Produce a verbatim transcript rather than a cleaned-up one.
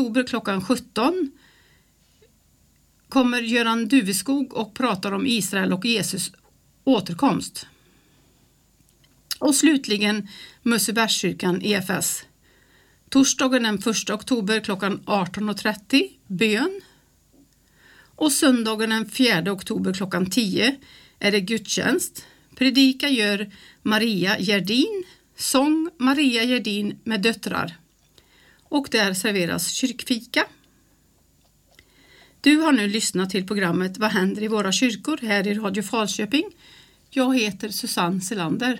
oktober klockan sjutton kommer Göran Duveskog och pratar om Israel och Jesus återkomst. Och slutligen Mössebergskyrkan E F S. Torsdagen den första oktober klockan arton och trettio, bön. Och söndagen den fjärde oktober klockan tio är det gudstjänst. Predika gör Maria Gerdin, sång Maria Gerdin med döttrar. Och där serveras kyrkfika. Du har nu lyssnat till programmet Vad händer i våra kyrkor här i Radio Falköping. Jag heter Susanne Selander.